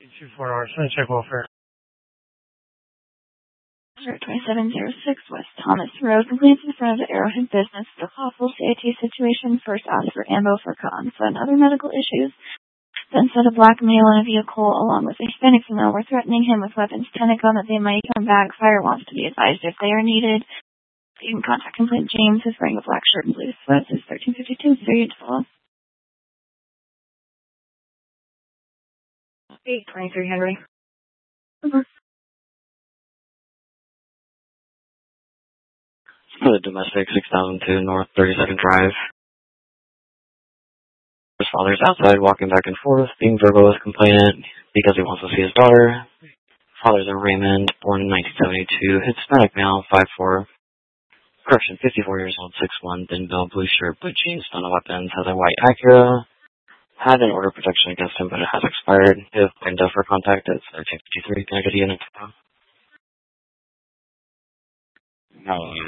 24 hours. Trying to check welfare. 2706 West Thomas Road. Complaints in front of the Arrowhead Business. The awful CIT situation. First asked for ammo for cons and other medical issues. Then said a black male in a vehicle along with a Hispanic female were threatening him with weapons. Pentagon that they might come back. Fire wants to be advised if they are needed. You can contact Complaint James, who's wearing a black shirt and blue sweats. Is 1352. Very useful. 823 Henry. The domestic 6002 North 32nd Drive. His father's outside walking back and forth, being verbal with complainant because he wants to see his daughter. Father's a Raymond, born in 1972, Hispanic male, 5'4", correction, 54 years old, 6'1", thin build, blue shirt, blue jeans, ton of weapons, has a white Acura. Had an order of protection against him, but it has expired. If window for contact, it's 1353. Can I get the unit? No.